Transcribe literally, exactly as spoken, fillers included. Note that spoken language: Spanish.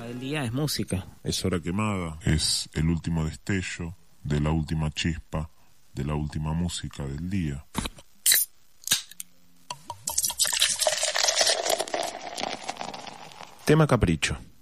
del día es música. Es hora quemada, es el último destello de la última chispa, de la última música del día. Tema capricho.